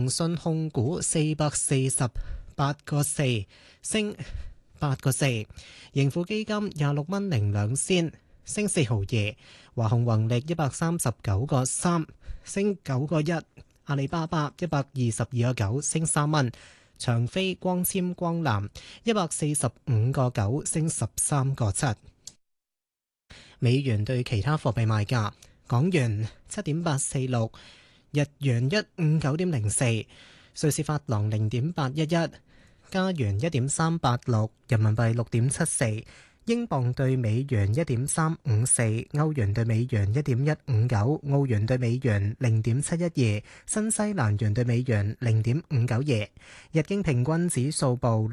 騰訊控股448.4，升8.4，盈富基金26.02，升4毫2，華虹宏力139.3，升9.1，阿里巴巴122.9，升3蚊，長飛光纖光纜145.9，升13.7。美元對其他貨幣賣價：港元7.846，日元159.04，瑞士法郎0.811，加元1.386，人民幣6.74，英鎊對美元1.354，歐元對美元1.159，澳元對美元0.712，新西蘭元對美元0.592。日經平均指數報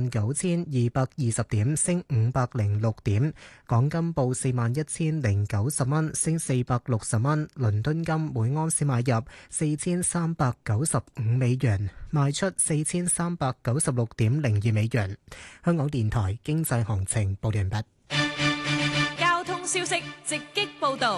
69,220點，升506點。港金報41,090蚊，升460蚊。倫敦金每盎司買入4,395美元，賣出4,396.02美元。香港電台經濟行情報完畢。 交通消息直擊報道。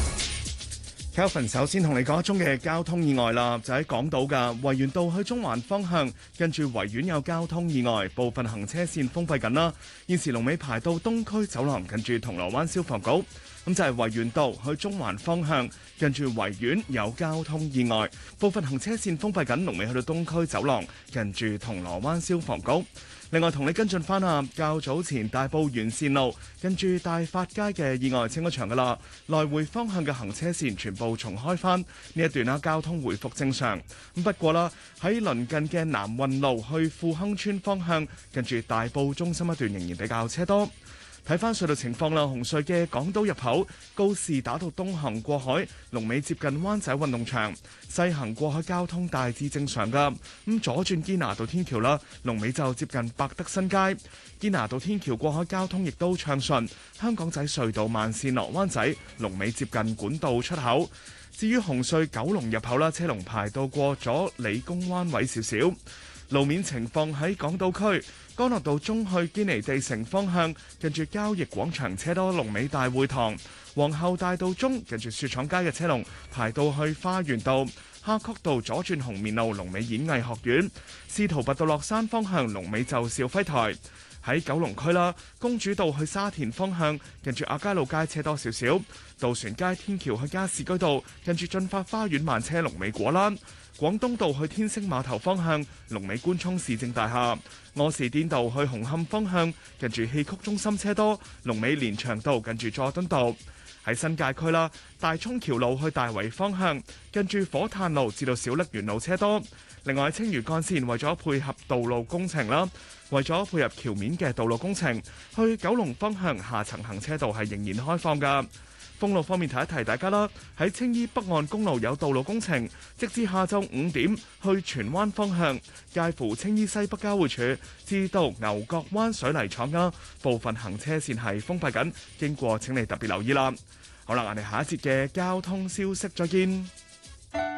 Kelvin 首先同你講一宗嘅交通意外啦，就喺港島嘅維園道去中環方向，近住維園有交通意外，部分行車線封閉緊啦。現時龍尾排到東區走廊，近住銅鑼灣消防局。咁就係維園道去中環方向，近住維園有交通意外，部分行車線封閉緊，龍尾去到東區走廊，近住銅鑼灣消防局。另外同你跟進翻啊，較早前大埔沿線路跟住大發街嘅意外清咗場噶啦，來回方向嘅行車線全部重開翻，呢一段啦交通回復正常。咁不過啦，喺鄰近嘅南運路去富亨村方向，跟住大埔中心一段仍然比較車多。睇翻隧道情況啦，紅隧嘅港島入口告士打道東行過海，龍尾接近灣仔運動場；西行過海交通大致正常噶。咁左轉堅拿道天橋啦，龍尾就接近百德新街。堅拿道天橋過海交通亦都暢順。香港仔隧道慢線落灣仔，龍尾接近管道出口。至於紅隧九龍入口啦，車龍排到過咗理工灣位少少。路面情況喺港島區，干諾道中去堅尼地城方向，近住交易廣場車多，龍尾大會堂；皇后大道中近住雪廠街嘅車龍排到去花園道；夏慤道左轉紅棉路，龍尾演藝學院；司徒拔道落山方向，龍尾就肇輝台。喺九龍區啦，公主道去沙田方向，近住亞皆老街車多少少；渡船街天橋去加士居道，近住進發花園慢車，龍尾果欄。廣東道去天星碼頭方向，龍尾官涌市政大廈；柯士甸道去紅磡方向，近住戲曲中心車多，龍尾連翔道近住佐敦道。喺新界區啦，大涌橋路去大圍方向，近住火炭路至到小瀝源路車多。另外喺青嶼幹線為咗配合道路工程啦，為咗配合橋面嘅道路工程，去九龍方向下層行車道係仍然開放㗎。封路方面提一提大家啦，喺青衣北岸公路有道路工程，直至下晝5點，去荃灣方向，介乎青衣西北交匯處至到牛角灣水泥廠啦，部分行車線係封閉緊，經過請你特別留意啦。好啦，我哋下一節嘅交通消息再見。